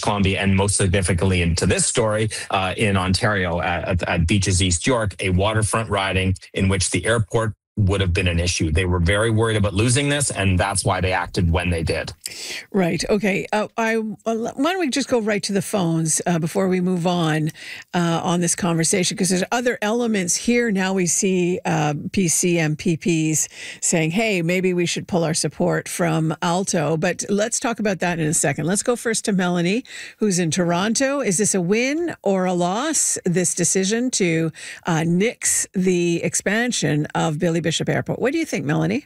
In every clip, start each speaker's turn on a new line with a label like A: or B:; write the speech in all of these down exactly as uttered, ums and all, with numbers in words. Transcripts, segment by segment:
A: Columbia, and most significantly into this story uh, in Ontario at, at, at Beaches East York, a waterfront riding in which the airport would have been an issue. They were very worried about losing this, and that's why they acted when they did.
B: Right. Okay. Uh, I uh, why don't we just go right to the phones uh, before we move on uh, on this conversation? Because there's other elements here. Now we see uh, P C M P Ps saying, "Hey, maybe we should pull our support from Alto." But let's talk about that in a second. Let's go first to Melanie, who's in Toronto. Is this a win or a loss? This decision to uh, nix the expansion of Billy Bishop Airport. What do you think, Melanie?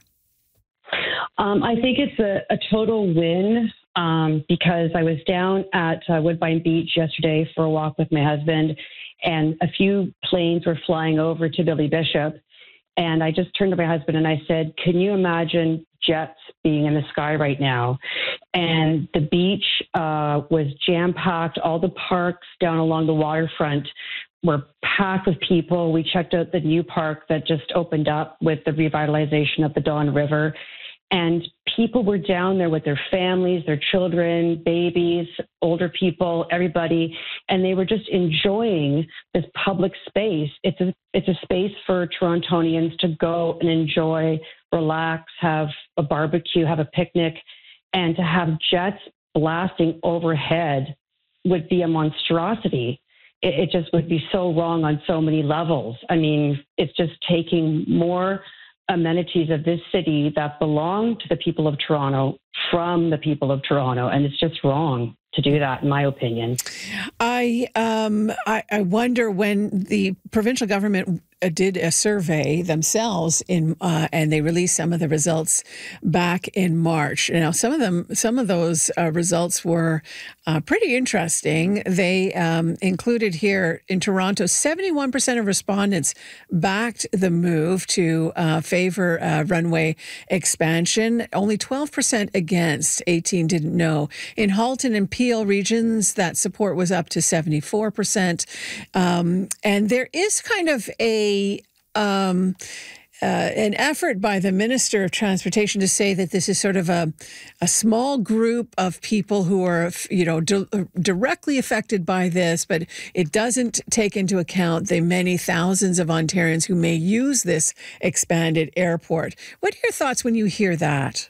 C: Um, I think it's a, a total win um, because I was down at uh, Woodbine Beach yesterday for a walk with my husband, and a few planes were flying over to Billy Bishop. And I just turned to my husband and I said, can you imagine jets being in the sky right now? And the beach uh, was jam-packed. All the parks down along the waterfront were packed with people. We checked out the new park that just opened up with the revitalization of the Don River. And people were down there with their families, their children, babies, older people, everybody, and they were just enjoying this public space. It's a it's a space for Torontonians to go and enjoy, relax, have a barbecue, have a picnic, and to have jets blasting overhead would be a monstrosity. It, it just would be so wrong on so many levels. I mean, it's just taking more amenities of this city that belong to the people of Toronto from the people of Toronto, and it's just wrong to do that, in my opinion.
B: I um I, I wonder when the provincial government did a survey themselves in uh, and they released some of the results back in March. Now, some of them, some of those uh, results were uh, pretty interesting. They um, included here in Toronto, seventy-one percent of respondents backed the move to uh, favor uh, runway expansion. Only twelve percent against. eighteen didn't know. In Halton and Peel regions, that support was up to seventy-four percent. Um, and there is kind of a Um, uh, an effort by the Minister of Transportation to say that this is sort of a, a small group of people who are, you know, di- directly affected by this, but it doesn't take into account the many thousands of Ontarians who may use this expanded airport. What are your thoughts when you hear that?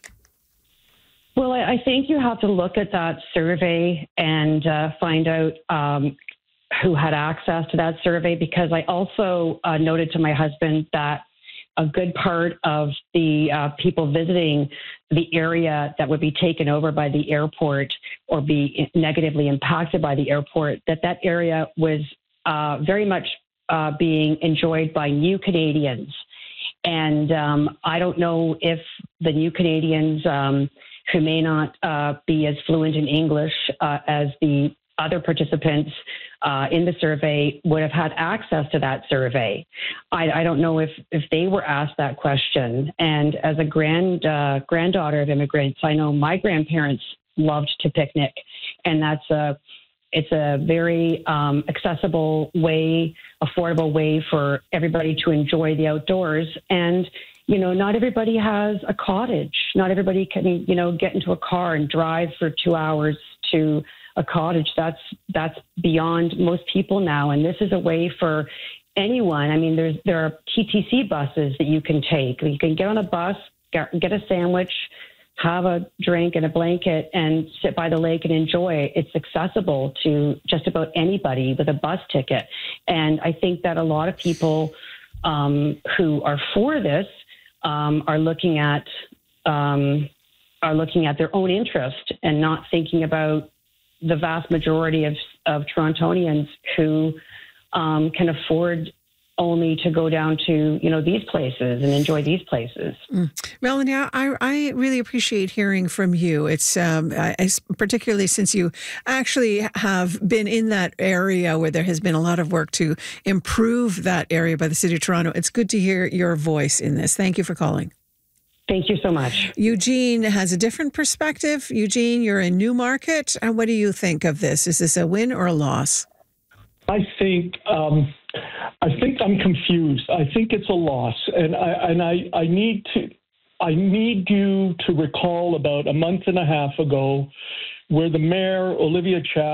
C: Well, I think you have to look at that survey and uh, find out um, who had access to that survey, because I also uh, noted to my husband that a good part of the uh, people visiting the area that would be taken over by the airport or be negatively impacted by the airport, that that area was uh, very much uh, being enjoyed by new Canadians. And um, I don't know if the new Canadians um, who may not uh, be as fluent in English uh, as the other participants uh, in the survey would have had access to that survey. I, I don't know if, if they were asked that question. And as a grand uh, granddaughter of immigrants, I know my grandparents loved to picnic, and that's a it's a very um, accessible way, affordable way for everybody to enjoy the outdoors. And you know, not everybody has a cottage. Not everybody can, you know, get into a car and drive for two hours to a cottage. That's that's beyond most people now, and this is a way for anyone. I mean, there's there are T T C buses that you can take. You can get on a bus, get, get a sandwich, have a drink and a blanket, and sit by the lake and enjoy. It's accessible to just about anybody with a bus ticket, and I think that a lot of people um, who are for this um, are looking at um, are looking at their own interest and not thinking about the vast majority of, of Torontonians who um, can afford only to go down to, you know, these places and enjoy these places.
B: Mm. Melanie, I, I really appreciate hearing from you. It's um, I, particularly since you actually have been in that area where there has been a lot of work to improve that area by the City of Toronto. It's good to hear your voice in this. Thank you for calling.
C: Thank you so much.
B: Eugene has a different perspective. Eugene, you're in Newmarket. And what do you think of this? Is this a win or a loss?
D: I think um, I think I'm confused. I think it's a loss, and I and I, I need to I need you to recall about a month and a half ago, where the mayor Olivia Chow